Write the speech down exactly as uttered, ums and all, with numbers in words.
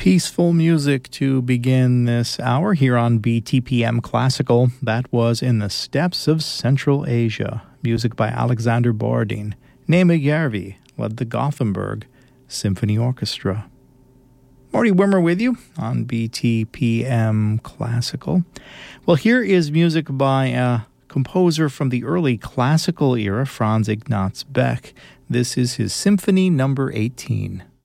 Peaceful music to begin this hour here on B T P M Classical. That was In the Steppes of Central Asia, music by Alexander Borodin. Nema Järvi led the Gothenburg Symphony Orchestra. Marty Wimmer with you on B T P M Classical. Well, here is music by a composer from the early classical era, Franz Ignaz Beck. This is his Symphony Number eighteen.